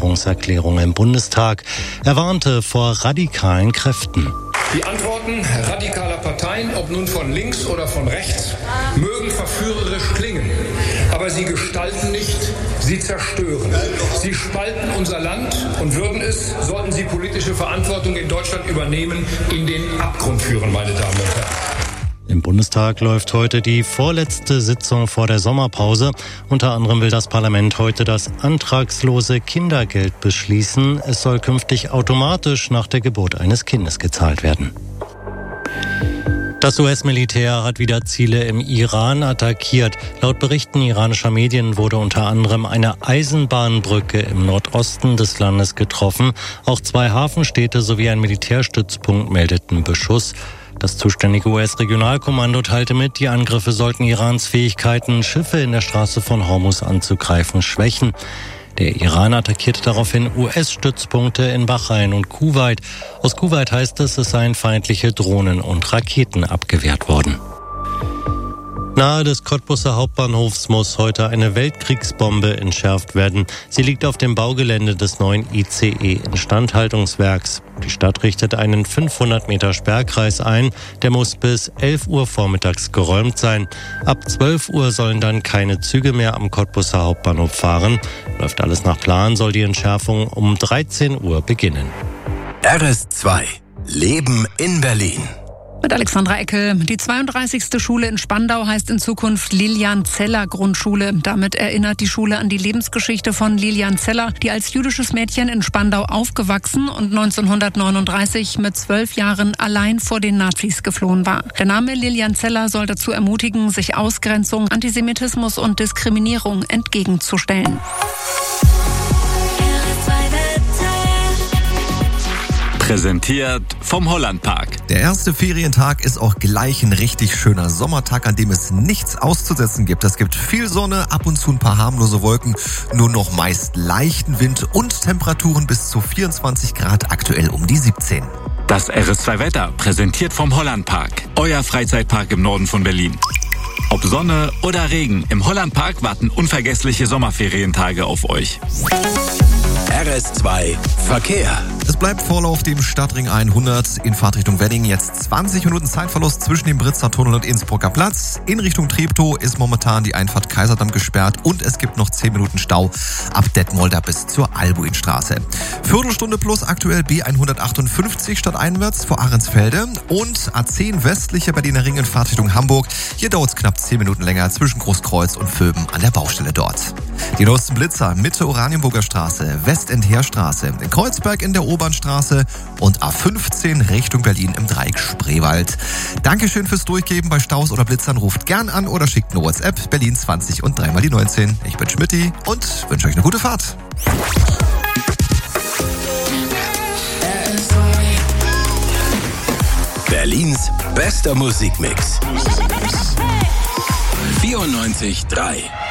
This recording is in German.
Regierungserklärung im Bundestag. Er warnte vor radikalen Kräften. Die Antworten radikaler Parteien, ob nun von links oder von rechts, mögen verführerisch klingen, aber sie gestalten nicht, sie zerstören. Sie spalten unser Land und würden es, sollten sie politische Verantwortung in Deutschland übernehmen, in den Abgrund führen, meine Damen und Herren. Im Bundestag läuft heute die vorletzte Sitzung vor der Sommerpause. Unter anderem will das Parlament heute das antragslose Kindergeld beschließen. Es soll künftig automatisch nach der Geburt eines Kindes gezahlt werden. Das US-Militär hat wieder Ziele im Iran attackiert. Laut Berichten iranischer Medien wurde unter anderem eine Eisenbahnbrücke im Nordosten des Landes getroffen. Auch 2 Hafenstädte sowie ein Militärstützpunkt meldeten Beschuss. Das zuständige US-Regionalkommando teilte mit, die Angriffe sollten Irans Fähigkeiten, Schiffe in der Straße von Hormuz anzugreifen, schwächen. Der Iran attackierte daraufhin US-Stützpunkte in Bahrain und Kuwait. Aus Kuwait heißt es seien feindliche Drohnen und Raketen abgewehrt worden. Nahe des Cottbuser Hauptbahnhofs muss heute eine Weltkriegsbombe entschärft werden. Sie liegt auf dem Baugelände des neuen ICE-Instandhaltungswerks. Die Stadt richtet einen 500 Meter Sperrkreis ein. Der muss bis 11 Uhr vormittags geräumt sein. Ab 12 Uhr sollen dann keine Züge mehr am Cottbuser Hauptbahnhof fahren. Läuft alles nach Plan, soll die Entschärfung um 13 Uhr beginnen. RS2 Leben in Berlin. Mit Alexandra Eckel. Die 32. Schule in Spandau heißt in Zukunft Lilian-Zeller-Grundschule. Damit erinnert die Schule an die Lebensgeschichte von Lilian Zeller, die als jüdisches Mädchen in Spandau aufgewachsen und 1939 mit 12 Jahren allein vor den Nazis geflohen war. Der Name Lilian Zeller soll dazu ermutigen, sich Ausgrenzung, Antisemitismus und Diskriminierung entgegenzustellen. Präsentiert vom Hollandpark. Der erste Ferientag ist auch gleich ein richtig schöner Sommertag, an dem es nichts auszusetzen gibt. Es gibt viel Sonne, ab und zu ein paar harmlose Wolken, nur noch meist leichten Wind und Temperaturen bis zu 24 Grad, aktuell um die 17. Das RS2-Wetter, präsentiert vom Hollandpark. Euer Freizeitpark im Norden von Berlin. Ob Sonne oder Regen, im Hollandpark warten unvergessliche Sommerferientage auf euch. RS2 Verkehr. Es bleibt Vorlauf dem Stadtring 100 in Fahrtrichtung Wedding. Jetzt 20 Minuten Zeitverlust zwischen dem Britzer Tunnel und Innsbrucker Platz. In Richtung Treptow ist momentan die Einfahrt Kaiserdamm gesperrt und es gibt noch 10 Minuten Stau ab Detmolder bis zur Albuinstraße. Viertelstunde plus aktuell B158 stadteinwärts vor Ahrensfelde und A10 westliche Berliner Ring in Fahrtrichtung Hamburg. Hier dauert es knapp 10 Minuten länger zwischen Großkreuz und Vöben an der Baustelle dort. Die neuesten Blitzer Mitte Oranienburger Straße, Westendheerstraße, in Kreuzberg in der Obernstraße und A15 Richtung Berlin im Dreieck Spreewald. Dankeschön fürs Durchgeben bei Staus oder Blitzern. Ruft gern an oder schickt eine WhatsApp Berlin 20 und 3 mal die 19. Ich bin Schmitty und wünsche euch eine gute Fahrt. Berlins bester Musikmix. 94.3